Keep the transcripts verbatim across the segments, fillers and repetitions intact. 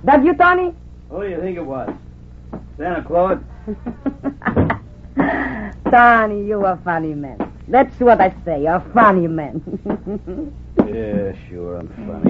That you, Tony? Who do you think it was? Santa Claus? Tony, you a funny man. That's what I say, a funny man. Yeah, sure, I'm funny.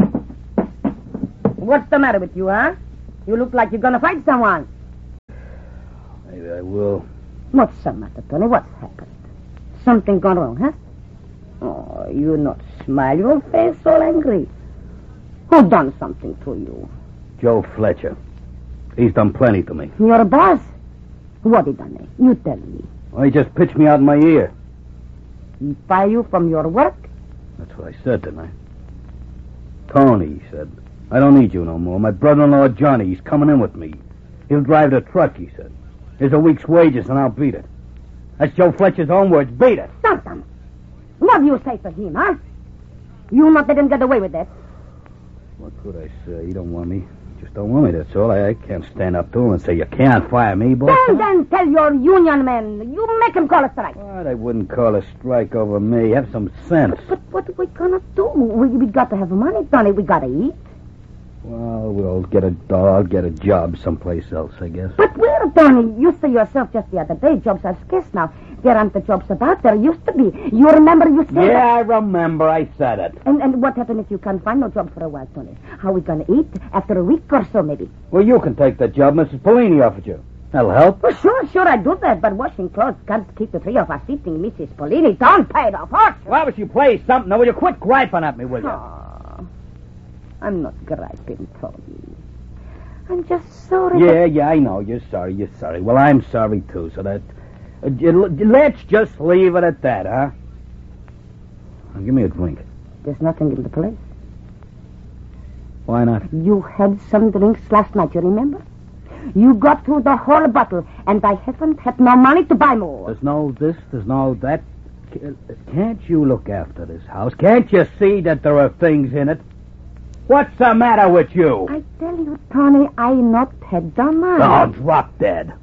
What's the matter with you, huh? You look like you're gonna fight someone. Maybe I will. What's the matter, Tony? What's happened? Something gone wrong, huh? Oh, you not smile. Your face all angry. Who done something to you? Joe Fletcher. He's done plenty to me. Your boss? What he done? You tell me. Well, he just pitched me out in my ear. He fire you from your work? That's what I said, didn't I? Tony, he said, I don't need you no more. My brother-in-law, Johnny, he's coming in with me. He'll drive the truck, he said. Here's a week's wages, and I'll beat it. That's Joe Fletcher's own words. Beat it. Stop them. What do you say to him, huh? You not let him get away with that. What could I say? He don't want me. Just don't want me, that's all. I, I can't stand up to him and say, you can't fire me, boss. Then, then tell your union men. You make him call a strike. What? I wouldn't call a strike over me. Have some sense. But what are we gonna do? We, we got to have money, Tony. We gotta eat. Well, we'll get a I'll get a job someplace else, I guess. But where, Tony? You say yourself just the other day, jobs are scarce now. There aren't the jobs about there used to be. You remember you said Yeah, that? I remember. I said it. And, and what happened if you can't find no job for a while, Tony? How we gonna eat? After a week or so, maybe? Well, you can take that job Missus Polini offered you. That'll help. Well, sure, sure, I do that. But washing clothes can't keep the three of us eating. Missus Polini don't pay the fortune. Well, but you play something. Now, will you quit griping at me, will you? Oh, I'm not griping, Tony. I'm just sorry. Yeah, that... yeah, I know. You're sorry. You're sorry. Well, I'm sorry, too. So that... Uh, let's just leave it at that, huh? Now, give me a drink. There's nothing in the place. Why not? You had some drinks last night, you remember? You got through the whole bottle, and I haven't had no money to buy more. There's no this, there's no that. Can't you look after this house? Can't you see that there are things in it? What's the matter with you? I tell you, Tony, I not had the money. Oh, drop dead.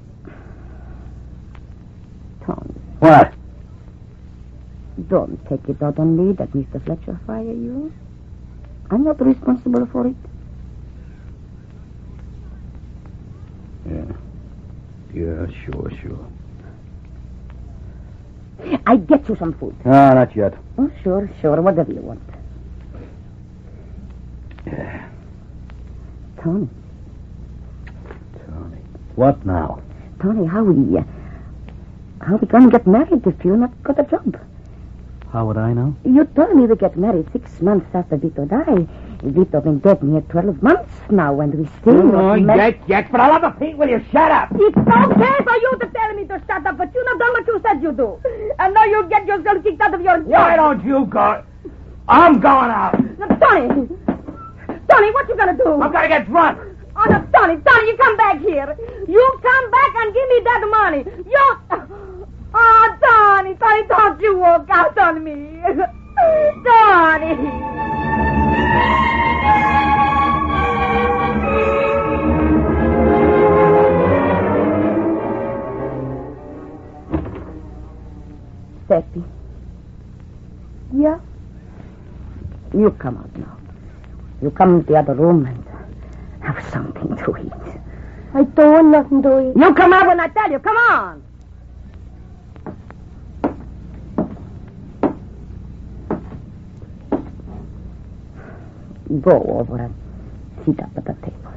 Tony. What? Don't take it out on me that Mister Fletcher fire you. I'm not responsible for it. Yeah. Yeah, sure, sure. I get you some food. No, not yet. Oh, sure, sure. Whatever you want. Yeah. Tony. Tony. What now? Tony, how we... Uh, how we gonna get married if you not got a job? How would I know? You told me we get married six months after Vito died. Vito been dead near twelve months now, and we still Oh, not yet, married. yet, for the love of Pete, will you shut up? It's okay for you to tell me to shut up, but you not done what you said you do. And now you'll get yourself kicked out of your job. Why don't you go? I'm going out. Now, Tony! Tony, what you gonna do? I'm gonna get drunk. Oh, no, Tony, Tony, you come back here. You come back and give me that money. You... Oh, Tony, Tony, don't you walk out on me. Tony. Seppi. Yeah? You come out now. You come to the other room and have something to eat. I don't want nothing to eat. You come out when I tell you. Come on. Go over and sit up at the table.